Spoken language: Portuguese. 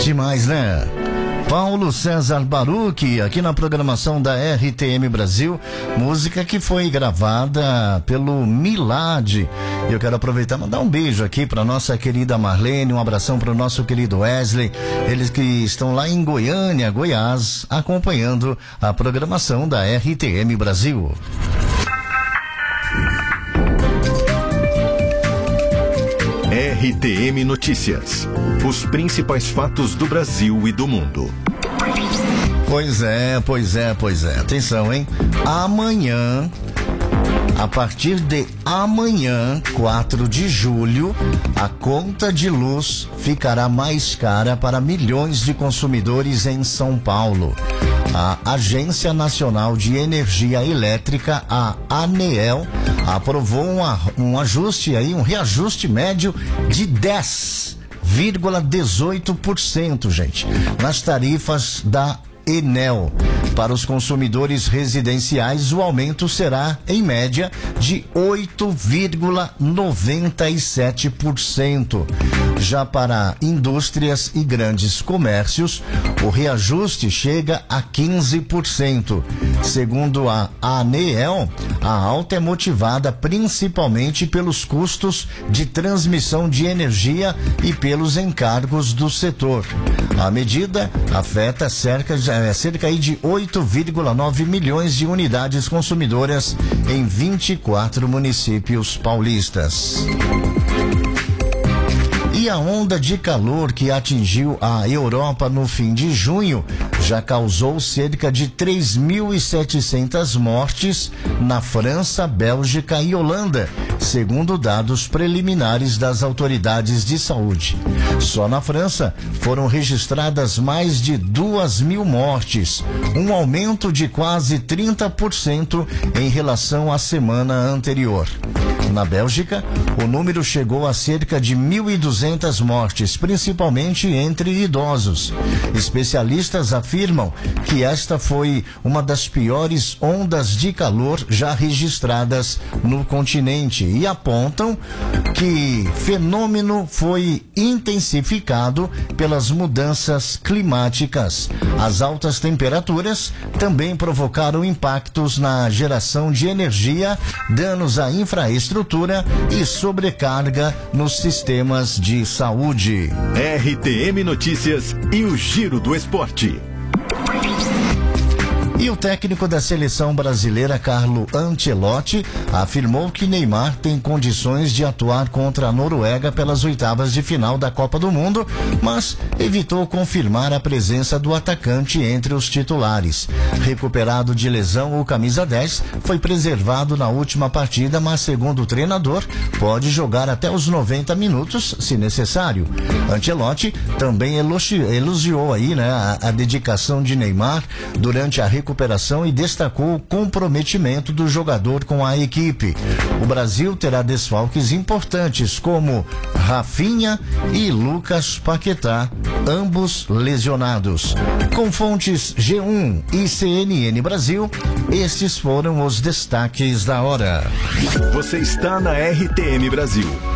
Demais, né? Paulo César Baruch, aqui na programação da RTM Brasil, música que foi gravada pelo Milad. Eu quero aproveitar e mandar um beijo aqui para nossa querida Marlene, um abração para o nosso querido Wesley, eles que estão lá em Goiânia, Goiás, acompanhando a programação da RTM Brasil. RTM Notícias. Os principais fatos do Brasil e do mundo. Pois é. Atenção, hein? Amanhã, a partir de amanhã, 4 de julho, a conta de luz ficará mais cara para milhões de consumidores em São Paulo. A Agência Nacional de Energia Elétrica, a ANEEL, aprovou um reajuste médio de 10,18%, gente, nas tarifas da Enel. Para os consumidores residenciais, o aumento será, em média, de 8,97%. Já para indústrias e grandes comércios, o reajuste chega a 15%. Segundo a ANEEL, a alta é motivada principalmente pelos custos de transmissão de energia e pelos encargos do setor. A medida afeta cerca de 8,9 milhões de unidades consumidoras em 24 municípios paulistas. E a onda de calor que atingiu a Europa no fim de junho já causou cerca de 3.700 mortes na França, Bélgica e Holanda, segundo dados preliminares das autoridades de saúde. Só na França foram registradas mais de 2.000 mortes, um aumento de quase 30% em relação à semana anterior. Na Bélgica, o número chegou a cerca de 1.200 mortes, principalmente entre idosos. Especialistas afirmam que esta foi uma das piores ondas de calor já registradas no continente e apontam que o fenômeno foi intensificado pelas mudanças climáticas. As altas temperaturas também provocaram impactos na geração de energia, danos à infraestrutura e sobrecarga nos sistemas de saúde. RTM Notícias e o Giro do Esporte. E o técnico da seleção brasileira, Carlo Ancelotti, afirmou que Neymar tem condições de atuar contra a Noruega pelas oitavas de final da Copa do Mundo, mas evitou confirmar a presença do atacante entre os titulares. Recuperado de lesão, o camisa 10 foi preservado na última partida, mas segundo o treinador, pode jogar até os 90 minutos, se necessário. Ancelotti também elogiou a dedicação de Neymar durante a recuperação e destacou o comprometimento do jogador com a equipe. O Brasil terá desfalques importantes como Rafinha e Lucas Paquetá, ambos lesionados. Com fontes G1 e CNN Brasil, estes foram os destaques da hora. Você está na RTM Brasil.